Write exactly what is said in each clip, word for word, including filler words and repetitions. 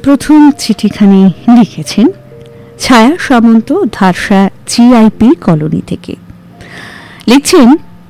প্রথম চিঠিখানি লিখেছেন ছায়া সামন্ত, ধারসা জিআইপি কলোনি থেকে। লিখছেন,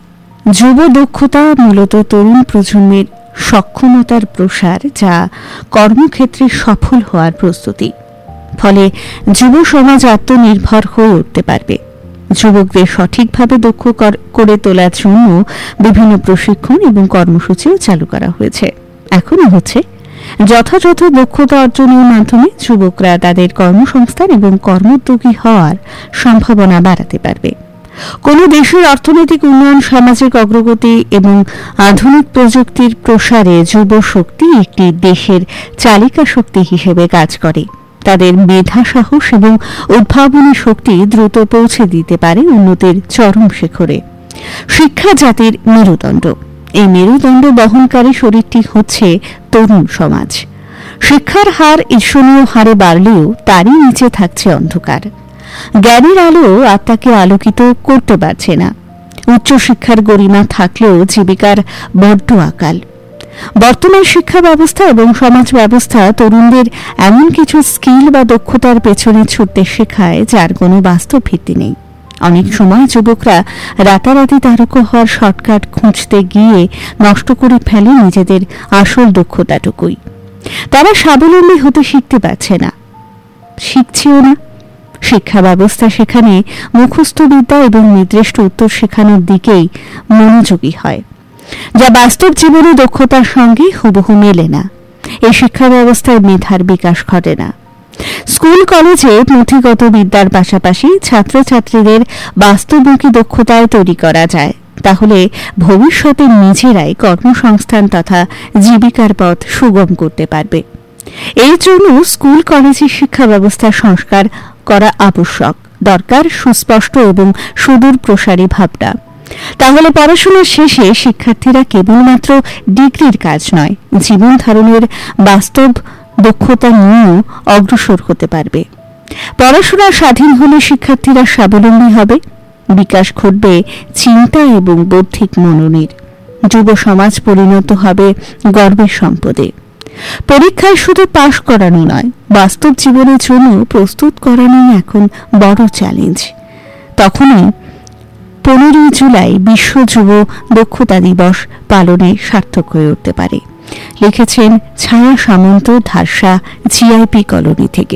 যুব দক্ষতা মূলত তরুণ প্রজন্মের সক্ষমতার প্রসার, যা কর্মক্ষেত্রে সফল হওয়ার প্রস্তুতি। ফলে যুব সমাজ আত্মনির্ভর হয়ে উঠতে পারবে। যুবকদের সঠিকভাবে দক্ষ করে তোলার জন্য বিভিন্ন প্রশিক্ষণ এবং কর্মসূচিও চালু করা হয়েছে। এখনই হচ্ছে যথাযথ দক্ষতা অর্জনের মাধ্যমে যুবকরা তাদের কর্মসংস্থান এবং কর্মোদ্যোগী হওয়ার সম্ভাবনা বাড়াতে পারবে। কোন দেশের অর্থনৈতিক উন্নয়ন, সামাজিক অগ্রগতি এবং আধুনিক প্রযুক্তির প্রসারে যুব শক্তি একটি দেশের চালিকা শক্তি হিসেবে কাজ করে। তাদের মেধা, সাহস এবং উদ্ভাবনী শক্তি দ্রুত পৌঁছে দিতে পারে উন্নতির চরম শিখরে। শিক্ষা জাতির মেরুদণ্ড। এই মেরুদণ্ড বহনকারী শরীরটি হচ্ছে তরুণ সমাজ। শিক্ষার হার ঈর্ষণীয় হারে বাড়লেও তারই নিচে থাকছে অন্ধকার। জ্ঞানের আলো আত্মাকে আলোকিত করতে পারছে না। উচ্চশিক্ষার গরিমা থাকলেও জীবিকার বড্ড আকাল। বর্তমান শিক্ষা ব্যবস্থা এবং সমাজ ব্যবস্থা তরুণদের এমন কিছু স্কিল বা দক্ষতার পেছনে ছুটতে শেখায় যার কোনো বাস্তব ভিত্তি নেই। অনেক সময় যুবকরা রাতারাতি তারকা হওয়ার শর্টকাট খুঁজতে গিয়ে নষ্ট করে ফেলে নিজেদের আসল দক্ষতাটুকুই। তারা স্বাবলম্বী হতে শিখতে পারছে না, শিখছেও না। শিক্ষা ব্যবস্থা সেখানে মুখস্থ বিদ্যা এবং নির্দিষ্ট উত্তর শেখানোর দিকেই মনোযোগী হয়, যা বাস্তব জীবনে দক্ষতার সঙ্গে হুবহু মেলে না। এই শিক্ষা ব্যবস্থায় মেধার বিকাশ ঘটে না। স্কুল কলেজে পুঁথিগত বিদ্যার পাশাপাশি ছাত্রছাত্রীদের বাস্তবমুখী দক্ষতায় তৈরি করা যায়, তাহলে ভবিষ্যতে নিজেরাই কর্মসংস্থান তথা জীবিকার পথ সুগম করতে পারবে। এই জন্য স্কুল কলেজের শিক্ষা ব্যবস্থার সংস্কার করা আবশ্যক। দরকার সুস্পষ্ট এবং সুদূর প্রসারী ভাবনা। তাহলে পড়াশোনার শেষে শিক্ষার্থীরা কেবলমাত্র ডিগ্রির কাজ নয়, জীবন ধারণের বাস্তব দক্ষতা নিয়েও অগ্রসর হতে পারবে। পড়াশোনা স্বাধীন হলে শিক্ষার্থীরা স্বাবলম্বী হবে, বিকাশ ঘটবে চিন্তা এবং বৌদ্ধিক মননের। যুব সমাজ পরিণত হবে গর্বের সম্পদে। পরীক্ষায় শুধু পাশ করানো নয়, বাস্তব জীবনের জন্য প্রস্তুত করানোই এখন বড় চ্যালেঞ্জ। তখনই পনেরোই জুলাই বিশ্ব যুব দক্ষতা দিবস পালনে সার্থক হয়ে উঠতে পারে। লিখেছেন ছায়া সামন্ত, ধারসা জিআইপি কলোনি থেকে।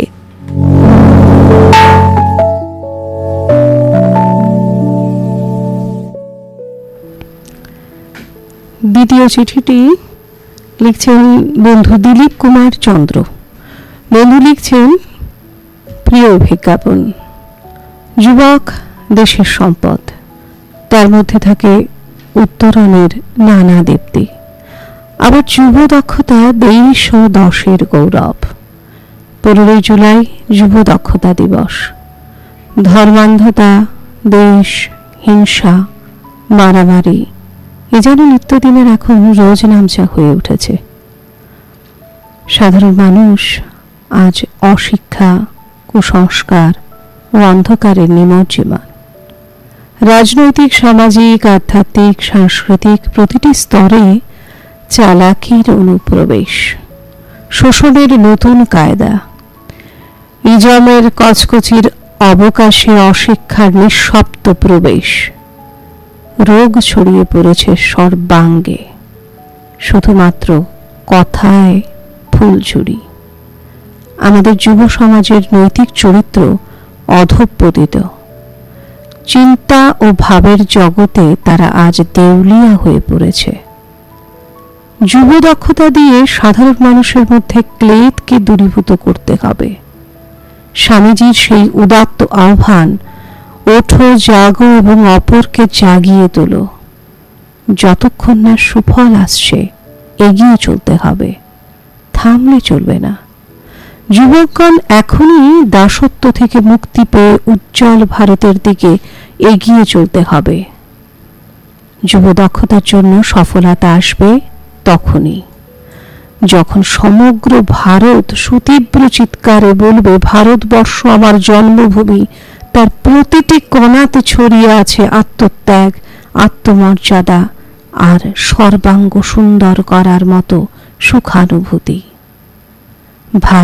দ্বিতীয় চিঠিটি লিখছেন বন্ধু দিলীপ কুমার চন্দ্র। বন্ধু লিখছেন, প্রিয় বিজ্ঞাপন, যুবক দেশের সম্পদ, তার মধ্যে থাকে উত্তরণের নানা দীপ্তি। আবার যুব দক্ষতা দেশ ও দশের গৌরব। পনেরোই জুলাই যুব দক্ষতা দিবস। ধর্মান্ধতা, দেশ, হিংসা, মারামারি এ যেন নিত্যদিনের এখন রোজ নামচা হয়ে উঠেছে। সাধারণ মানুষ আজ অশিক্ষা, কুসংস্কার ও অন্ধকারের নিমজ্জিমান। রাজনৈতিক, সামাজিক, আধ্যাত্মিক, সাংস্কৃতিক প্রতিটি স্তরে চালাকির অনুপ্রবেশ, শোষণের নতুন কায়দা, ইজমের কচকচির অবকাশে অশিক্ষার নিঃশব্দ প্রবেশ। রোগ ছড়িয়ে পড়েছে সর্বাঙ্গে, শুধুমাত্র কথায় ফুলঝুরি। আমাদের যুব সমাজের নৈতিক চরিত্র অধঃপতিত। চিন্তা ও ভাবের জগতে তারা আজ দেউলিয়া হয়ে পড়েছে। যুব দক্ষতা দিয়ে সাধারণ মানুষের মধ্যে ক্লেদকে দূরীভূত করতে হবে। স্বামীজির সেই উদাত্ত আহ্বান, ওঠো, জাগো এবং অপরকে জাগিয়ে তোলো। যতক্ষণ না সুফল আসছে এগিয়ে চলতে হবে, থামলে চলবে না। যুবকগণ এখনই দাসত্ব থেকে মুক্তি পেয়ে উজ্জ্বল ভারতের দিকে এগিয়ে চলতে হবে। যুব দক্ষতার জন্য সফলতা আসবে তখনই যখন সমগ্র ভারত সুতীব্র চিৎকারে বলবে, ভারতবর্ষ আমার জন্মভূমি, তার প্রতিটি কণাতে ছড়িয়ে আছে আত্মত্যাগ, আত্মমর্যাদা আর সর্বাঙ্গ সুন্দর করার মতো সুখানুভূতি।